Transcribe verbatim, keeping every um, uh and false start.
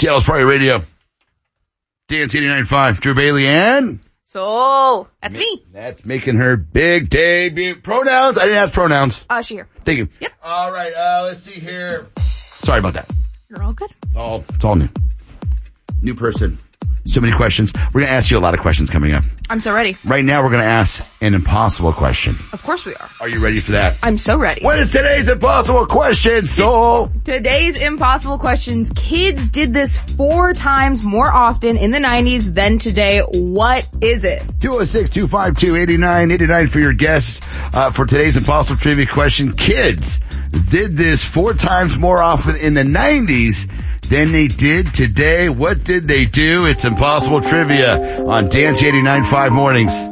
Seattle's Prairie Radio. D N C eighty-nine point five. Drew Bailey and... So, that's me. That's making her big debut. Pronouns? I didn't ask pronouns. Uh, she here. Thank you. Yep. All right, uh, let's see here. Sorry about that. You're all good. It's all, it's all new. New person. So many questions. We're going to ask you a lot of questions coming up. I'm so ready. Right now, we're going to ask an impossible question. Of course we are. Are you ready for that? I'm so ready. What is today's impossible question, Soul? Today's impossible questions. Kids did this four times more often in the nineties than today. What is it? two oh six, two five two, eight nine eight nine for your guess uh, for today's impossible trivia question. Kids did this four times more often in the nineties than they did today. What did they do? It's impossible trivia on D N C eighty-nine point five mornings.